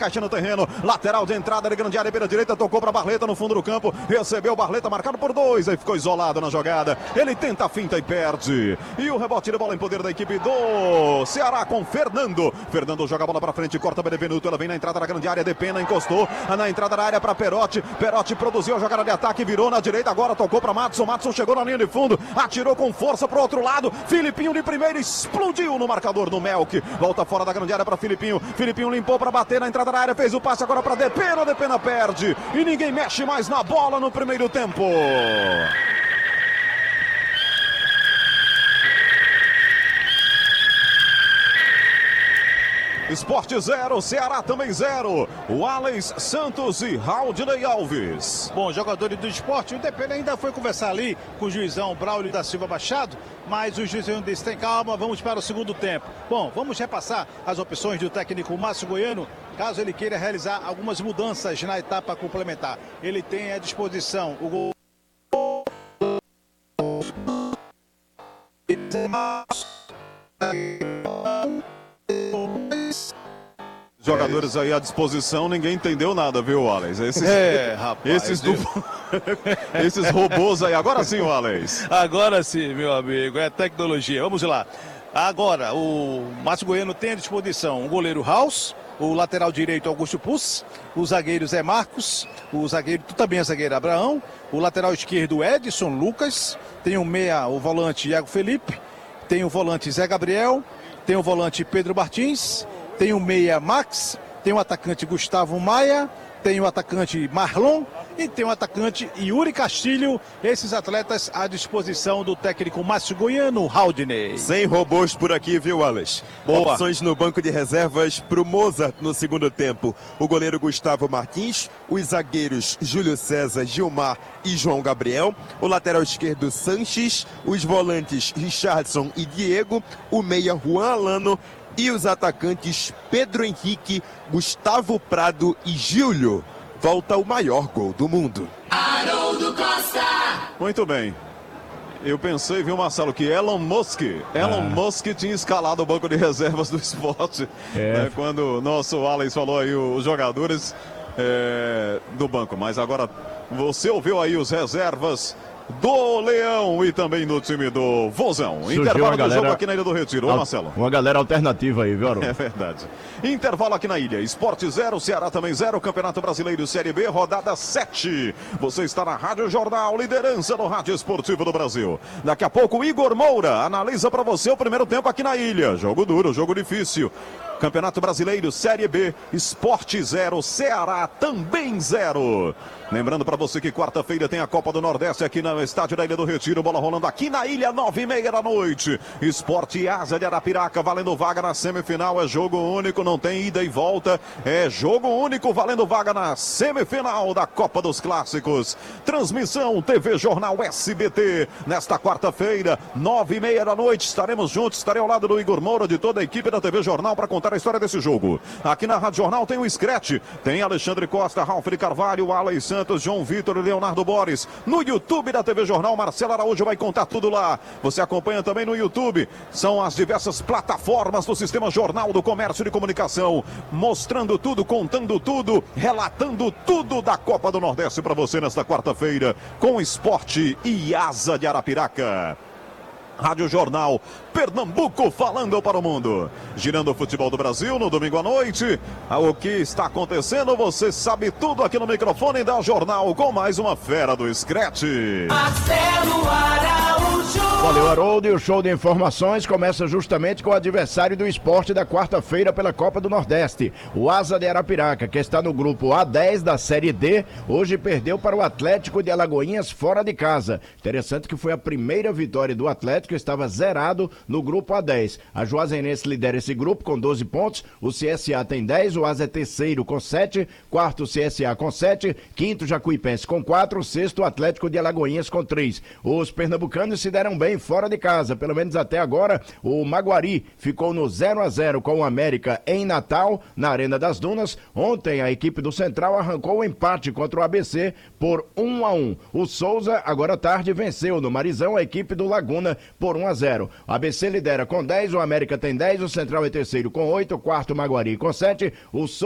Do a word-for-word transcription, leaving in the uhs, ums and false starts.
Caixa no terreno, lateral de entrada de grande área pela direita, tocou para Barleta no fundo do campo, recebeu Barleta marcado por dois, aí ficou isolado na jogada, ele tenta a finta e perde, e o rebote de bola em poder da equipe do Ceará com Fernando, Fernando joga a bola para frente, corta Benevenuto, ela vem na entrada da grande área, Depena encostou, na entrada da área para Perotti, Perotti produziu a jogada de ataque, virou na direita, agora tocou para Matson, Matson chegou na linha de fundo, atirou com força para o outro lado, Filipinho de primeira, explodiu no marcador do Melk, volta fora da grande área para Filipinho, Filipinho limpou para bater na entrada da área, fez o passe agora para Depena, Depena perde e ninguém mexe mais na bola no primeiro tempo. Sport zero, Ceará também zero. Wallace Santos e Raudinei Alves. Bom, jogadores do esporte, o Depena ainda foi conversar ali com o juizão Braulio da Silva Machado, mas o juizão disse, tem calma, vamos para o segundo tempo. Bom, vamos repassar as opções do técnico Márcio Goiano, caso ele queira realizar algumas mudanças na etapa complementar. Ele tem à disposição o gol. Jogadores aí à disposição, ninguém entendeu nada, viu, Wallace? Esses, é, rapaz. Esses, do... esses robôs aí, agora sim, Wallace. Agora sim, meu amigo, é tecnologia. Vamos lá. Agora, o Márcio Goiano tem à disposição o goleiro House, o lateral direito Augusto Puss, o zagueiro Zé Marcos, o zagueiro, tu também é zagueiro Abraão, o lateral esquerdo Edson Lucas, tem o meia, o volante Iago Felipe, tem o volante Zé Gabriel, tem o volante Pedro Martins, tem o meia Max, tem o atacante Gustavo Maia, tem o atacante Marlon e tem o atacante Yuri Castilho. Esses atletas à disposição do técnico Márcio Goiano, Raudinei. Sem robôs por aqui, viu, Wallace? Boa. Opções no banco de reservas para o Mozart no segundo tempo. O goleiro Gustavo Martins, os zagueiros Júlio César, Gilmar e João Gabriel, o lateral esquerdo Sanches, os volantes Richardson e Diego, o meia Juan Alano, e os atacantes Pedro Henrique, Gustavo Prado e Júlio. Volta o maior gol do mundo. Haroldo Costa. Muito bem. Eu pensei, viu, Marcelo, que Elon Musk, Elon ah. Musk tinha escalado o banco de reservas do esporte. É. Né, quando o nosso Wallace falou aí os jogadores é, do banco. Mas agora você ouviu aí os reservas do Leão e também do time do Vozão. Surgiu Intervalo galera... do jogo aqui na Ilha do Retiro, ô Marcelo. Uma galera alternativa aí, viu, Haroldo? É verdade. Intervalo aqui na ilha. Esporte zero, Ceará também zero. Campeonato Brasileiro Série B, rodada sete. Você está na Rádio Jornal, liderança no rádio esportivo do Brasil. Daqui a pouco, Igor Moura analisa para você o primeiro tempo aqui na ilha. Jogo duro, jogo difícil. Campeonato Brasileiro Série B, Esporte zero, Ceará também zero. Lembrando para você que quarta-feira tem a Copa do Nordeste aqui no estádio da Ilha do Retiro. Bola rolando aqui na ilha, nove e meia da noite. Esporte Asa de Arapiraca, valendo vaga na semifinal. É jogo único, não tem ida e volta. É jogo único, valendo vaga na semifinal da Copa dos Clássicos. Transmissão T V Jornal S B T. Nesta quarta-feira, nove e meia da noite. Estaremos juntos, estarei ao lado do Igor Moura, de toda a equipe da T V Jornal, para contar a história desse jogo. Aqui na Rádio Jornal tem o Scratch, tem Alexandre Costa, Ralf de Carvalho, Wallace Santos, João Vitor e Leonardo Boris. No YouTube da T V Jornal, Marcelo Araújo vai contar tudo lá. Você acompanha também no YouTube. São as diversas plataformas do Sistema Jornal do Comércio e de Comunicação, mostrando tudo, contando tudo, relatando tudo da Copa do Nordeste para você nesta quarta-feira, com Esporte e Asa de Arapiraca. Rádio Jornal, Pernambuco falando para o mundo. Girando o futebol do Brasil no domingo à noite. O que está acontecendo, você sabe tudo aqui no microfone da Jornal, com mais uma fera do Scratch. Marcelo Araújo. Valeu, Haroldo, e o show de informações começa justamente com o adversário do esporte da quarta-feira pela Copa do Nordeste. O Asa de Arapiraca, que está no grupo A dez da Série D, hoje perdeu para o Atlético de Alagoinhas fora de casa. Interessante que foi a primeira vitória do Atlético, que estava zerado no grupo A dez. A Juazeirense lidera esse grupo com doze pontos, o C S A tem dez, o Asa é terceiro com sete, quarto o C S A com sete, quinto Jacuipense com quatro, sexto Atlético de Alagoinhas com três. Os pernambucanos se deram bem fora de casa, pelo menos até agora. O Maguari ficou no zero a zero com o América em Natal, na Arena das Dunas. Ontem a equipe do Central arrancou o empate contra o A B C por um a um. O Souza, agora à tarde, venceu no Marizão a equipe do Laguna por um a zero. O A B C lidera com dez, o América tem dez, o Central é terceiro com oito, o quarto Maguari com sete, o